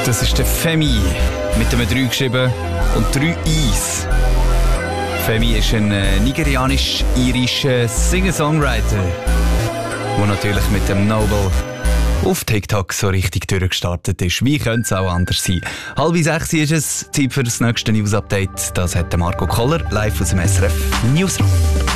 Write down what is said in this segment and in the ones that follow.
Das ist der Femi, mit einem 3 geschrieben und 3 Is. Femi ist ein nigerianisch-irischer Singer-Songwriter, der natürlich mit dem Noble auf TikTok so richtig durchgestartet ist. Wie könnte es auch anders sein? 5:30 ist es, Zeit für das nächste News-Update. Das hat Marco Koller live aus dem SRF Newsroom.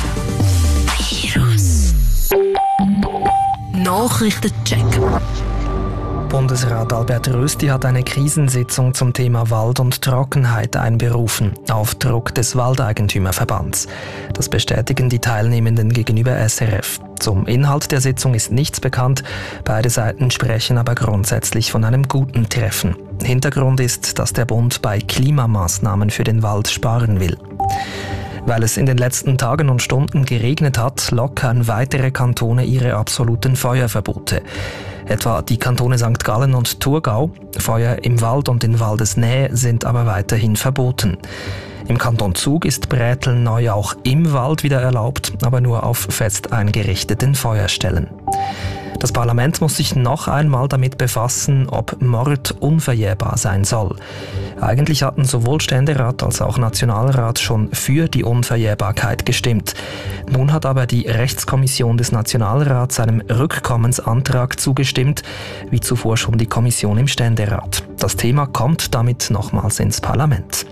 Nachrichtencheck. Bundesrat Albert Rösti hat eine Krisensitzung zum Thema Wald und Trockenheit einberufen, auf Druck des Waldeigentümerverbands. Das bestätigen die Teilnehmenden gegenüber SRF. Zum Inhalt der Sitzung ist nichts bekannt, beide Seiten sprechen aber grundsätzlich von einem guten Treffen. Hintergrund ist, dass der Bund bei Klimamaßnahmen für den Wald sparen will. Weil es in den letzten Tagen und Stunden geregnet hat, lockern weitere Kantone ihre absoluten Feuerverbote. Etwa die Kantone St. Gallen und Thurgau. Feuer im Wald und in Waldesnähe sind aber weiterhin verboten. Im Kanton Zug ist Bräteln neu auch im Wald wieder erlaubt, aber nur auf fest eingerichteten Feuerstellen. Das Parlament muss sich noch einmal damit befassen, ob Mord unverjährbar sein soll. Eigentlich hatten sowohl Ständerat als auch Nationalrat schon für die Unverjährbarkeit gestimmt. Nun hat aber die Rechtskommission des Nationalrats einem Rückkommensantrag zugestimmt, wie zuvor schon die Kommission im Ständerat. Das Thema kommt damit nochmals ins Parlament.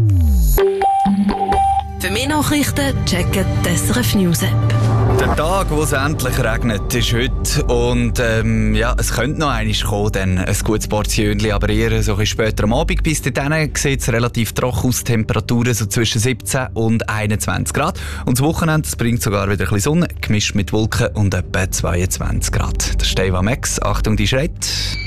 Für mehr Nachrichten checken die SRF News App. Der Tag, wo es endlich regnet, ist heute. Und es könnte noch einmal kommen, dann ein gutes Portionchen, aber eher so ein bisschen später am Abend. Bis dahin sieht es relativ trocken aus, Temperaturen so zwischen 17 und 21 Grad. Und das Wochenende bringt sogar wieder ein bisschen Sonne, gemischt mit Wolken und etwa 22 Grad. Das ist Steva Max. Achtung, die schreit.